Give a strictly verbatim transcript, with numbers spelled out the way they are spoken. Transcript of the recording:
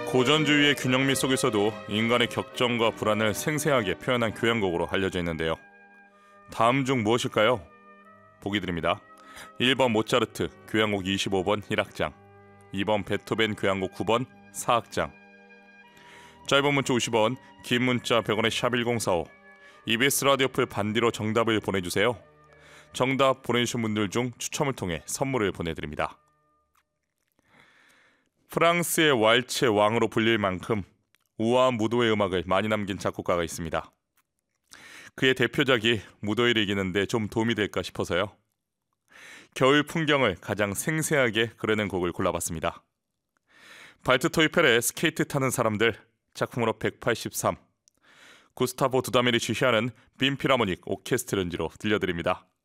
고전주의의 균형미 속에서도 인간의 격정과 불안을 생생하게 표현한 교향곡으로 알려져 있는데요. 다음 중 무엇일까요? 보기 드립니다. 일 번 모차르트 교향곡 이십오 번 일 악장, 이 번 베토벤 교향곡 구 번 사 악장. 짧은 문자 오십 원, 긴 문자 백 원의 샵 일공사오, 이비에스 라디오 풀 반디로 정답을 보내주세요. 정답 보내주신 분들 중 추첨을 통해 선물을 보내드립니다. 프랑스의 왈츠 왕으로 불릴 만큼 우아한 무도의 음악을 많이 남긴 작곡가가 있습니다. 그의 대표작이 무더위를 이기는데 좀 도움이 될까 싶어서요. 겨울 풍경을 가장 생생하게 그려낸 곡을 골라봤습니다. 발트 토이펠의 스케이트 타는 사람들, 작품으로 백팔십삼, 구스타보 두다멜이 주휘하는 빈 필하모닉 오케스트라 연주로 들려드립니다.